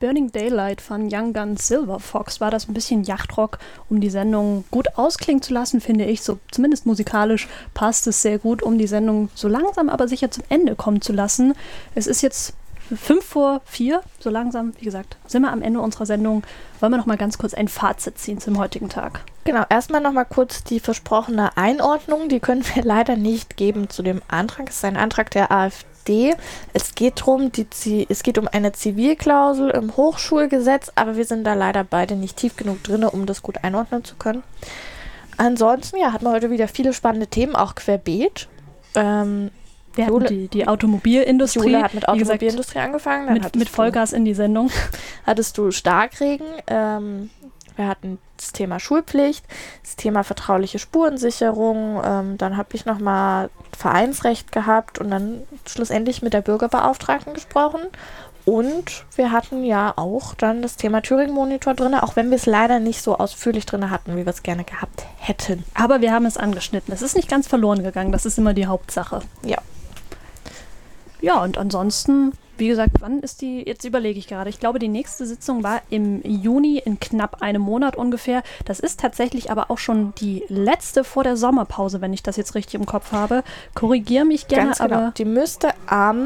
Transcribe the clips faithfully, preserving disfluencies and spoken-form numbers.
Burning Daylight von Young Guns Silver Fox war das ein bisschen Yachtrock, um die Sendung gut ausklingen zu lassen, finde ich. So zumindest musikalisch passt es sehr gut, um die Sendung so langsam aber sicher zum Ende kommen zu lassen. Es ist jetzt fünf vor vier, so langsam, wie gesagt, sind wir am Ende unserer Sendung. Wollen wir noch mal ganz kurz ein Fazit ziehen zum heutigen Tag? Genau, erstmal noch mal kurz die versprochene Einordnung. Die können wir leider nicht geben zu dem Antrag. Es ist ein Antrag der AfD. Es geht darum, die, es geht um eine Zivilklausel im Hochschulgesetz, aber wir sind da leider beide nicht tief genug drin, um das gut einordnen zu können. Ansonsten, ja, hatten wir heute wieder viele spannende Themen, auch querbeet. Ähm, Wir hatten die, die Automobilindustrie. Jule hat mit Automobilindustrie gesagt, angefangen. Dann mit, mit Vollgas in die Sendung. Hattest du Starkregen. Ähm, wir hatten das Thema Schulpflicht, das Thema vertrauliche Spurensicherung. Ähm, dann habe ich nochmal Vereinsrecht gehabt und dann schlussendlich mit der Bürgerbeauftragten gesprochen. Und wir hatten ja auch dann das Thema Thüringen-Monitor drin, auch wenn wir es leider nicht so ausführlich drin hatten, wie wir es gerne gehabt hätten. Aber wir haben es angeschnitten. Es ist nicht ganz verloren gegangen. Das ist immer die Hauptsache. Ja. Ja, und ansonsten, wie gesagt, wann ist die, jetzt überlege ich gerade, ich glaube, die nächste Sitzung war im Juni, in knapp einem Monat ungefähr. Das ist tatsächlich aber auch schon die letzte vor der Sommerpause, wenn ich das jetzt richtig im Kopf habe. Korrigiere mich gerne, Ganz genau. aber... Die müsste am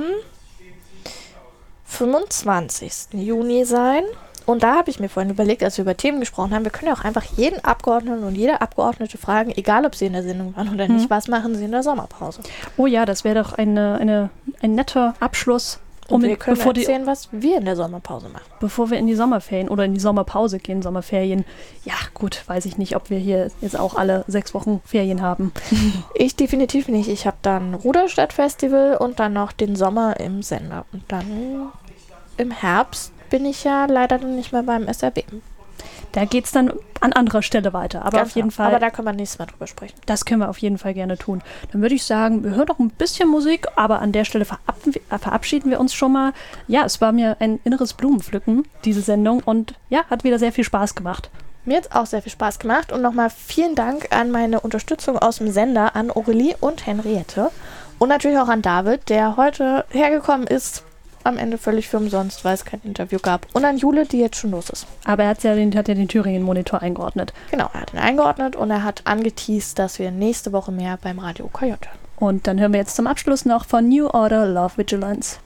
fünfundzwanzigsten Juni sein. Und da habe ich mir vorhin überlegt, als wir über Themen gesprochen haben, wir können ja auch einfach jeden Abgeordneten und jede Abgeordnete fragen, egal ob sie in der Sendung waren oder nicht, mhm. was machen sie in der Sommerpause? Oh ja, das wäre doch eine, eine, ein netter Abschluss. Um und wir können bevor erzählen, die, was wir in der Sommerpause machen. Bevor wir in die Sommerferien oder in die Sommerpause gehen, Sommerferien. Ja gut, weiß ich nicht, ob wir hier jetzt auch alle sechs Wochen Ferien haben. Ich definitiv nicht. Ich habe dann Ruderstadt-Festival und dann noch den Sommer im Sender. Und dann im Herbst bin ich ja leider dann nicht mehr beim S R B. Da geht es dann an anderer Stelle weiter. Aber Ganz auf jeden genau. Fall. Aber da können wir nächstes Mal drüber sprechen. Das können wir auf jeden Fall gerne tun. Dann würde ich sagen, wir hören noch ein bisschen Musik, aber an der Stelle verab- verabschieden wir uns schon mal. Ja, es war mir ein inneres Blumenpflücken, diese Sendung. Und ja, hat wieder sehr viel Spaß gemacht. Mir hat es auch sehr viel Spaß gemacht. Und nochmal vielen Dank an meine Unterstützung aus dem Sender, an Aurelie und Henriette. Und natürlich auch an David, der heute hergekommen ist. Am Ende völlig für umsonst, weil es kein Interview gab. Und an Jule, die jetzt schon los ist. Aber er hat's ja den, hat ja den Thüringen-Monitor eingeordnet. Genau, er hat ihn eingeordnet und er hat angeteased, dass wir nächste Woche mehr beim Radio Coyote hören. Und dann hören wir jetzt zum Abschluss noch von New Order Love Vigilance.